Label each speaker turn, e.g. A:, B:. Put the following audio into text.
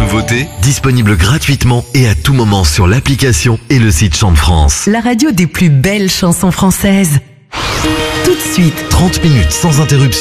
A: nouveautés, disponible gratuitement et à tout moment sur l'application et le site Chante France.
B: La radio des plus belles chansons françaises. Tout de suite.
A: 30 minutes sans interruption.